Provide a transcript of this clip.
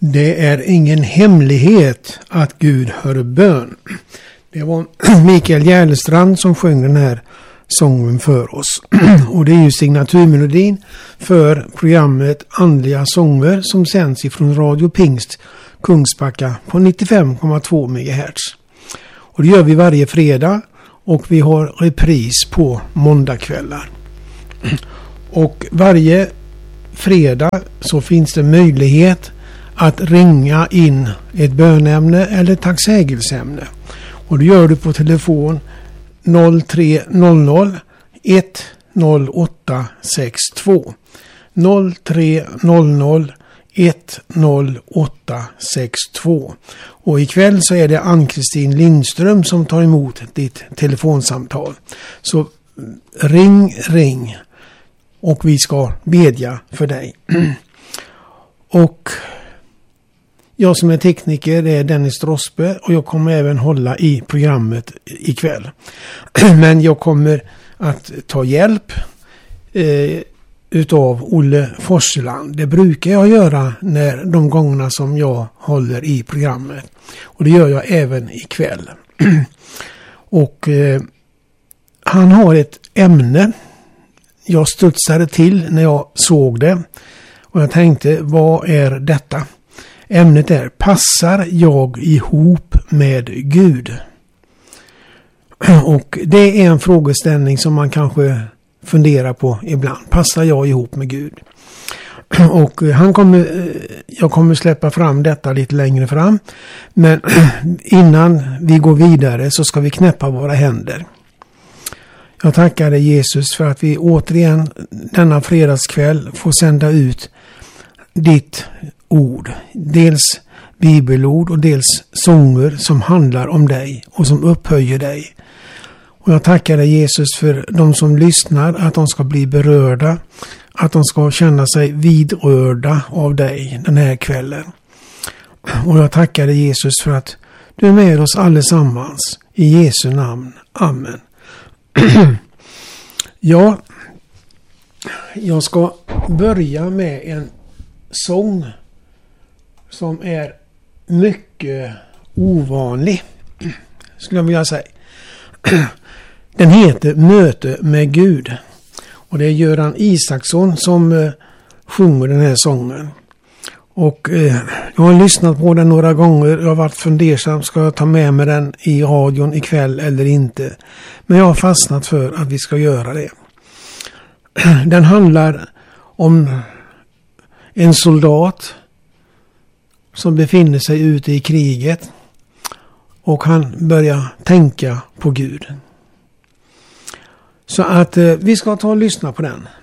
Det är ingen hemlighet att Gud hör bön. Det var Mikael Järlestrand som sjöng den här sången för oss. Och det är ju signaturmelodin för programmet Andliga sånger som sänds ifrån Radio Pingst Kungsbacka på 95,2 MHz. Och det gör vi varje fredag och vi har repris på måndagskvällar. Och varje fredag så finns det möjlighet att ringa in ett bönämne eller tacksägelseämne. Och det gör du på telefon 0300 10862. 0300 10862. Och ikväll så är det Ann-Kristin Lindström som tar emot ditt telefonsamtal. Så ring och vi ska bedja för dig. Och jag som är tekniker är Dennis Drospe och jag kommer även hålla i programmet ikväll. Men jag kommer att ta hjälp utav Olle Forsland. Det brukar jag göra när de gångerna som jag håller i programmet. Och det gör jag även ikväll. Och han har ett ämne. Jag studsade till när jag såg det. Och jag tänkte, vad är detta? Ämnet är, passar jag ihop med Gud? Och det är en frågeställning som man kanske funderar på ibland. Passar jag ihop med Gud? Och jag kommer släppa fram detta lite längre fram. Men innan vi går vidare så ska vi knäppa våra händer. Jag tackar dig Jesus för att vi återigen denna fredagskväll får sända ut ditt ord. Dels bibelord och dels sånger som handlar om dig och som upphöjer dig. Och jag tackar dig Jesus för de som lyssnar, att de ska bli berörda, att de ska känna sig vidrörda av dig den här kvällen. Och jag tackar dig Jesus för att du är med oss allesammans. I Jesu namn. Amen. Ja, jag ska börja med en sång som är mycket ovanlig, skulle jag vilja säga. Den heter Möte med Gud. Och det är Göran Isaksson som sjunger den här sången. Och jag har lyssnat på den några gånger. Jag har varit fundersam, ska jag ta med mig den i radion ikväll eller inte? Men jag har fastnat för att vi ska göra det. Den handlar om en soldat som befinner sig ute i kriget och han börjar tänka på Gud. Så att vi ska ta och lyssna på den.